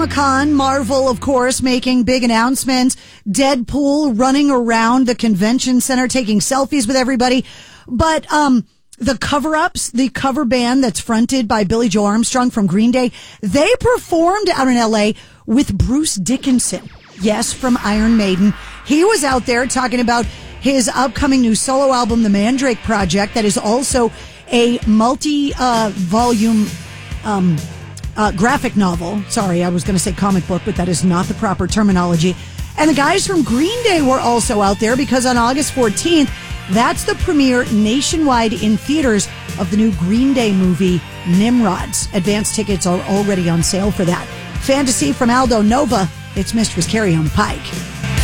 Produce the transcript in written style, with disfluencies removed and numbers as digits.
Comic-Con, Marvel, of course, making big announcements. Deadpool running around the convention center taking selfies with everybody. But the cover-ups, the cover band that's fronted by Billie Joe Armstrong from Green Day, they performed out in L.A. with Bruce Dickinson. Yes, from Iron Maiden. He was out there talking about his upcoming new solo album, The Mandrake Project, that is also a multi-volume graphic novel. Sorry, I was going to say comic book, but that is not the proper terminology. And the guys from Green Day were also out there because on August 14th, that's the premiere nationwide in theaters of the new Green Day movie, Nimrods. Advance tickets are already on sale for that. Fantasy from Aldo Nova. It's Mistress Carrie on Pike.